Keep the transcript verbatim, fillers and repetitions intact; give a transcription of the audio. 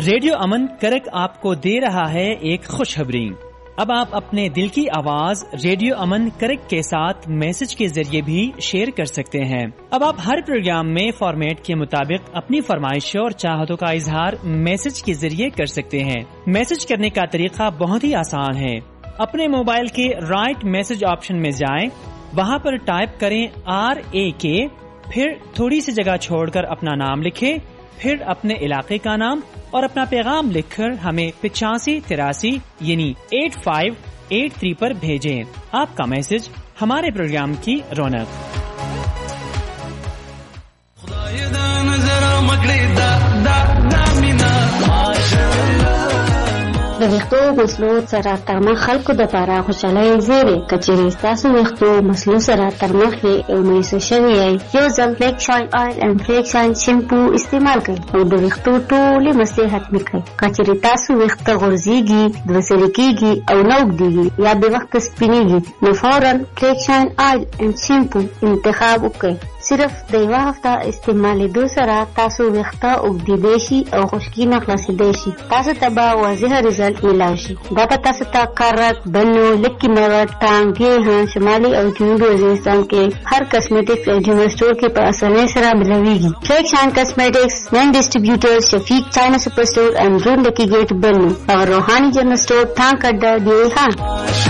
रेडियो अमन करक आपको दे रहा है एक खुशखबरी। अब आप अपने दिल की आवाज रेडियो अमन करक के साथ मैसेज के जरिए भी शेयर कर सकते हैं। अब आप हर प्रोग्राम में फॉर्मेट के मुताबिक अपनी फरमाइशों और चाहतों का इजहार मैसेज के जरिए कर सकते हैं। मैसेज करने का तरीका बहुत ही आसान है। अपने मोबाइल के राइट मैसेज ऑप्शन में जाएं, वहां पर टाइप करें आर ए के, फिर थोड़ी सी जगह छोड़कर अपना नाम लिखें, फिर अपने इलाके का नाम और अपना पैगाम लिखकर हमें पिचासी तिरासी यानी एट फाइव एट थ्री पर भेजें। आपका मैसेज हमारे प्रोग्राम की रौनक। د ویښتو مسلو سره تر مخ خلکو دپاره خوشحالۍ زیری کچېرې ستاسو ویښتو مسلو سره تر مخ یې او مایوسه شوي یئ، یو ځل فلیک شاین آیل اینډ فلیک شاین شیمپو استعمال کړئ او د ویښتو ټولې مسلې ختمې کړئ. کچېرې تاسو ویښته غورځېږي، دوسرې کېږي او نه اوږدېږي یا بې وخته سپینېږي، نو فوراً فلیک شاین آیل اینډ شیمپو انتخاب وکړئ. صرف د یوه هفته استعمالېدو سره تاسو ویښته اوږدېدی شي او خشکي نه خلاصېدی شي. تاسو ته به واضحه رزلټ میلاو شي. دا به تاسو ته کرک، بنو، لکي مغز، ټانګ، ګیهان، شمالي او جنوبي وزیرستان کې هر کسمیټکس او جنرل سټور کې په اسانۍ سره ملویږي. فلیک شاین کسمیټکس مین ډسټریبیوټر شفیق چاینا سپر سټور اندرون لکی ګیټ بنو او روحاني جنرل سټور ټانګ اډه دی ها.